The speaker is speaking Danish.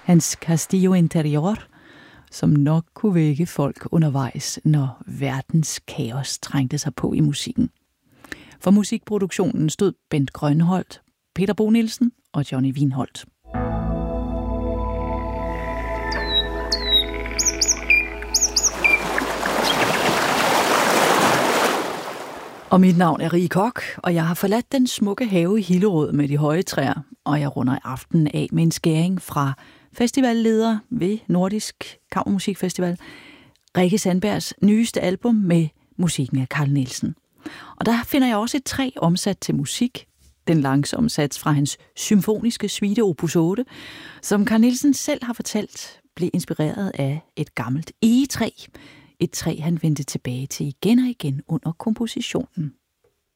hans Castillo Interior, som nok kunne vække folk undervejs, når verdens kaos trængte sig på i musikken. For musikproduktionen stod Bent Grønholdt, Peter Bo Nielsen og Johnny Wienholt. Og mit navn er Rie Koch, og jeg har forladt den smukke have i Hillerød med de høje træer, og jeg runder aftenen af med en skæring fra festivalleder ved Nordisk Kammermusikfestival, Rikke Sandbergs nyeste album med musikken af Carl Nielsen. Og der finder jeg også et træ omsat til musik, den langsomme sats fra hans symfoniske suite opus 8, som Carl Nielsen selv har fortalt, blev inspireret af et gammelt egetræ. Et træ, han vendte tilbage til igen og igen under kompositionen.